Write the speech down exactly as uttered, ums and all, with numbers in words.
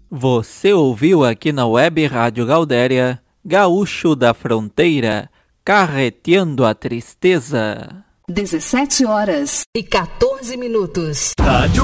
Você ouviu aqui na Web Rádio Gaudéria, Gaúcho da Fronteira, carreteando a tristeza. dezessete horas e quatorze minutos. Rádio